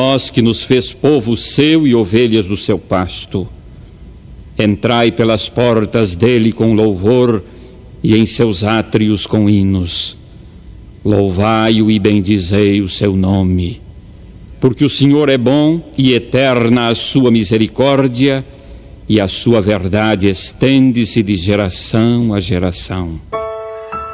vós que nos fez povo seu e ovelhas do seu pasto. Entrai pelas portas dele com louvor e em seus átrios com hinos. Louvai-o e bendizei o seu nome, porque o Senhor é bom e eterna a sua misericórdia, e a sua verdade estende-se de geração a geração.